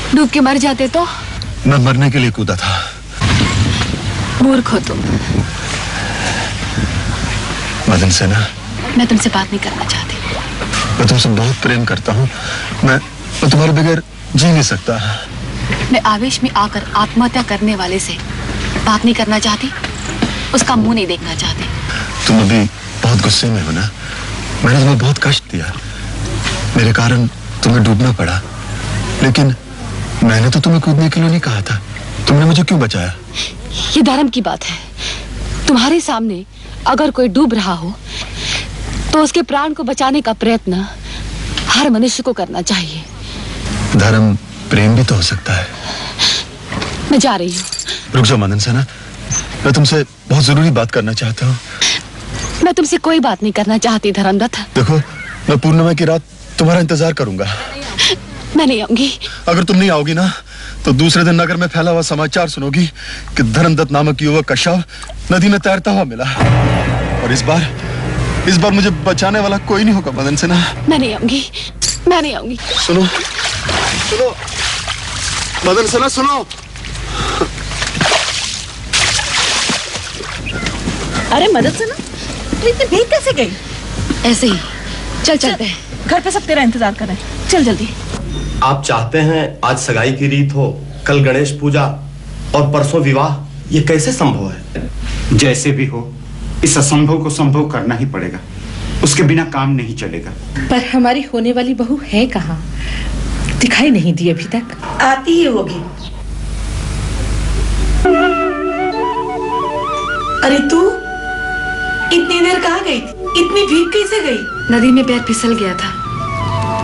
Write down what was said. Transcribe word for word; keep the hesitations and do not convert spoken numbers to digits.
डूब के मर जाते तो? मैं मरने के लिए कूदा था। मूर्ख हो तुम। मदन सेना, मैं तुमसे बात नहीं करना चाहती। मैं तुमसे बहुत प्रेम करता हूँ। मैं मैं तुम्हारे बगैर जी नहीं सकता। मैं आवेश में आकर आत्महत्या करने वाले से बात नहीं करना चाहती, उसका मुंह नहीं देखना चाहती। तुम अभी बहुत गुस्से में हो ना? मैंने तुम्हें बहुत कष्ट दिया, मेरे कारण तुम्हें डूबना पड़ा, लेकिन मैंने तो तुम्हें कूदने के लिए नहीं कहा था। तुमने मुझे क्यों बचाया? ये धर्म की बात है। तुम्हारे सामने अगर कोई डूब रहा हो तो उसके प्राण को बचाने का प्रयत्न हर मनुष्य को करना चाहिए। धर्म प्रेम भी तो हो सकता है। मैं जा रही हूँ। रुक जाओ मदन सेना, मैं तुमसे बहुत जरूरी बात करना चाहता हूँ। मैं तुमसे कोई बात नहीं करना चाहती धर्मदत्त। देखो, मैं पूर्णिमा की रात तुम्हारा इंतजार करूंगा। मैं नहीं आऊंगी। अगर तुम नहीं आओगी ना, तो दूसरे दिन नगर में फैला हुआ समाचार सुनोगी कि धर्मदत्त नामक युवक का शव नदी में तैरता हुआ मिला। और इस बार इस बार मुझे बचाने वाला कोई नहीं होगा मदन सेना। मैं नहीं आऊंगी, मैं नहीं आऊंगी। सुनो सुनो मदन सेना, सुनो। अरे मदन सेना, तू इतनी भीग कैसे गई? ऐसे ही। चल चलते हैं, घर पे सब तेरा इंतजार कर रहे हैं। चल जल्दी। आप चाहते हैं आज सगाई की रीत हो, कल गणेश पूजा और परसों विवाह, ये कैसे संभव है? जैसे भी हो, इस असंभव को संभव करना ही पड़ेगा। उसके बिना काम नहीं चलेगा। पर हमारी होने वाली बहू है कहाँ? दिखाई नहीं दी अभी तक। आती ही होगी। अरे तू इतनी देर कहाँ गई थी? इतनी भीग कैसे गई? नदी में पैर फिसल गया था।